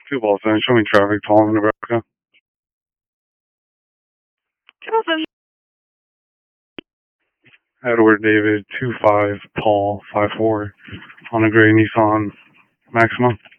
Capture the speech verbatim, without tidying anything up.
Two balls in. Show me traffic. Tall in Nebraska. Jonathan. Edward David, two five, Paul, five four, on a gray Nissan Maxima.